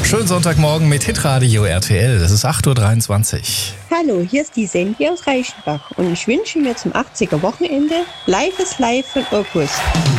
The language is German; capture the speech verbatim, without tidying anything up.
Schönen Sonntagmorgen mit Hitradio R T L. Das ist acht Uhr dreiundzwanzig. Hallo, hier ist die Sandy aus Reichenbach und ich wünsche mir zum achtziger Wochenende Live is Live von Opus.